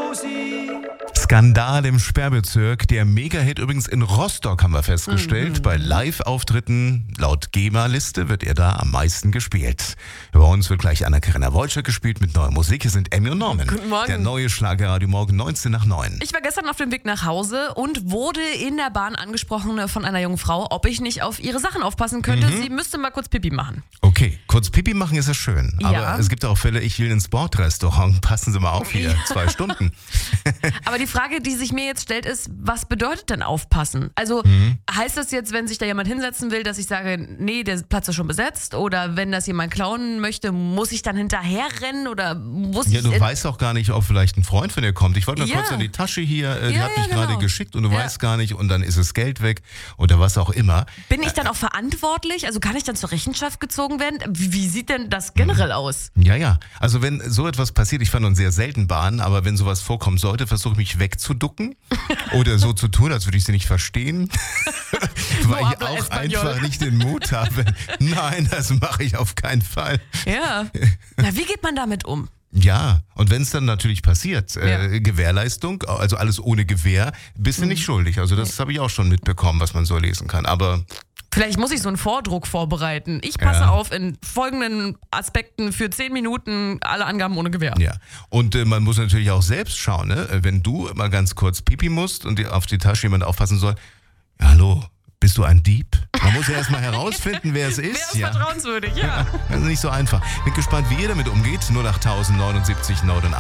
Skandal im Sperrbezirk. Der Mega-Hit übrigens in Rostock haben wir festgestellt. Bei Live-Auftritten laut GEMA-Liste wird er da am meisten gespielt. Bei uns wird gleich Anna-Karina Wolscher gespielt mit neuer Musik. Hier sind Emmy und Norman. Guten Morgen. Der neue Schlagerradio morgen 19 nach 9. Ich war gestern auf dem Weg nach Hause und wurde in der Bahn angesprochen von einer jungen Frau, ob ich nicht auf ihre Sachen aufpassen könnte. Sie müsste mal kurz Pipi machen. Okay, kurz Pipi machen ist ja schön. Aber Ja. es gibt auch Fälle, ich will ins Bordrestaurant. Passen Sie mal auf hier, 2 Stunden. Aber die Frage, die sich mir jetzt stellt, ist, was bedeutet denn aufpassen? Also heißt das jetzt, wenn sich da jemand hinsetzen will, dass ich sage, nee, der Platz ist schon besetzt? Oder wenn das jemand klauen möchte, muss ich dann hinterher rennen? Oder muss Ja, ich... du weißt auch gar nicht, ob vielleicht ein Freund von dir kommt. Ich wollte mal Ja. kurz in die Tasche hier, die Ja, hat mich ja, gerade genau. geschickt und du Ja. weißt gar nicht und dann ist das Geld weg oder was auch immer. Bin ich dann auch verantwortlich? Also kann ich dann zur Rechenschaft gezogen werden? Wie sieht denn das generell aus? Ja. Also wenn so etwas passiert, ich fahre nun sehr selten Bahn, aber wenn sowas vorkommen sollte, versuche ich mich wegzuducken oder so zu tun, als würde ich sie nicht verstehen, weil ich habla auch español. einfach nicht den Mut habe. Nein, das mache ich auf keinen Fall. Ja. Na, wie geht man damit um? Ja, und wenn es dann natürlich passiert, Ja. Gewährleistung, also alles ohne Gewähr, bist du nicht schuldig. Also das habe ich auch schon mitbekommen, was man so lesen kann. Aber Vielleicht muss ich so einen Vordruck vorbereiten. Ich passe Ja. auf in folgenden Aspekten für 10 Minuten, alle Angaben ohne Gewähr. ja, und man muss natürlich auch selbst schauen, ne? Wenn du mal ganz kurz pipi musst und dir auf die Tasche jemand aufpassen soll, ja, hallo, bist du ein Dieb? Man muss ja erstmal herausfinden, wer es ist. Wer ist vertrauenswürdig, ja. Das ist nicht so einfach. Bin gespannt, wie ihr damit umgeht. 08079 Nord und